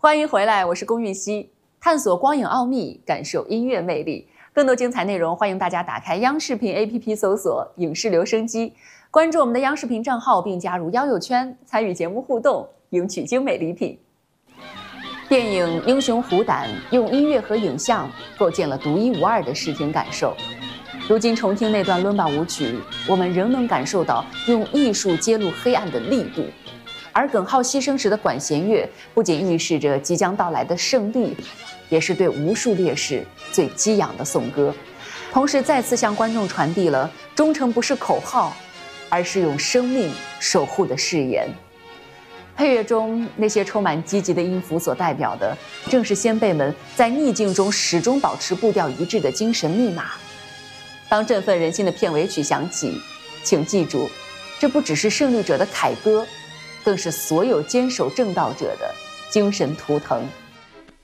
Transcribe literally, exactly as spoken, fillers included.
欢迎回来，我是龚韵希，探索光影奥秘，感受音乐魅力。更多精彩内容，欢迎大家打开央视频 A P P 搜索"影视留声机"，关注我们的央视频账号，并加入交友圈，参与节目互动，赢取精美礼品。电影《英雄虎胆》用音乐和影像构建了独一无二的视听感受。如今重听那段伦巴舞曲，我们仍能感受到用艺术揭露黑暗的力度。而耿浩牺牲时的管弦乐，不仅预示着即将到来的胜利，也是对无数烈士最激昂的颂歌，同时再次向观众传递了忠诚不是口号，而是用生命守护的誓言。配乐中那些充满积极的音符所代表的，正是先辈们在逆境中始终保持步调一致的精神密码。当振奋人心的片尾曲响起，请记住，这不只是胜利者的凯歌，更是所有坚守正道者的精神图腾。